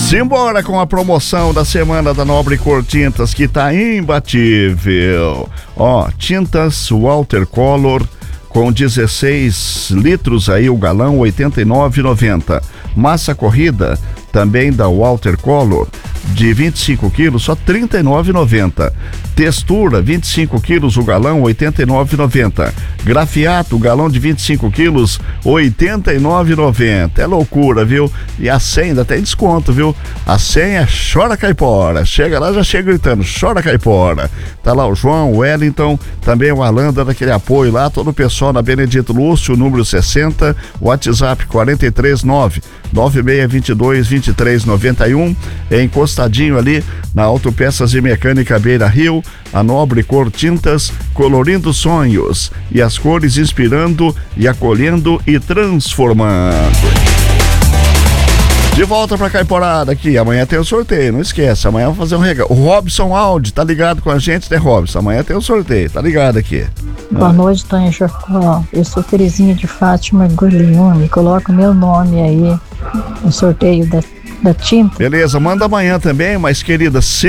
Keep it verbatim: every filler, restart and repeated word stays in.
Simbora com a promoção da semana da Nobre Cor Tintas, que tá imbatível. Ó, tintas Watercolor com dezesseis litros aí o galão, oitenta e nove reais e noventa centavos. Massa corrida também da Watercolor de vinte e cinco quilos, só trinta e nove reais e noventa centavos. Textura, vinte e cinco quilos o galão, oitenta e nove reais e noventa centavos. Grafiato, galão de vinte e cinco quilos, oitenta e nove reais e noventa centavos. É loucura, viu? E a cem ainda tem desconto, viu? A cem é chora caipora. Chega lá, já chega gritando, chora caipora. Tá lá o João, o Wellington, também o Alan dando aquele apoio lá, todo o pessoal na Benedito Lúcio, número sessenta, WhatsApp quatro três nove, nove seis dois dois, vinte e três noventa e um, é encostadinho ali na Autopeças e Mecânica Beira Rio, a Nobre Cor Tintas, colorindo sonhos e as cores inspirando e acolhendo e transformando. De volta pra Caiporada aqui, amanhã tem o sorteio, não esquece, amanhã vamos fazer um regalo. O Robson Aldi, tá ligado com a gente, né, Robson? Amanhã tem o sorteio, tá ligado aqui. Boa ah. noite, Tonho Jacó. Eu sou Terezinha de Fátima Gorleone, coloca o meu nome aí no sorteio da, da tinta. Beleza, manda amanhã também, mas querida, sempre